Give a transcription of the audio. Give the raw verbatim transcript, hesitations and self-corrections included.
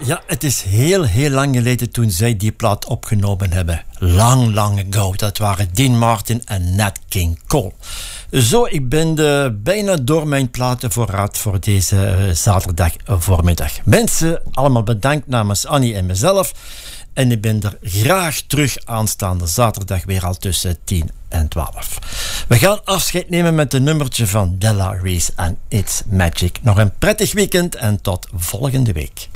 Ja, het is heel, heel lang geleden toen zij die plaat opgenomen hebben. Lang, lang ago. Dat waren Dean Martin en Nat King Cole. Zo, ik ben de, bijna door mijn platenvoorraad voor deze uh, zaterdag voormiddag. Mensen, allemaal bedankt namens Annie en mezelf. En ik ben er graag terug aanstaande zaterdag weer al tussen tien en twaalf. We gaan afscheid nemen met een nummertje van Della Reese en It's Magic. Nog een prettig weekend en tot volgende week.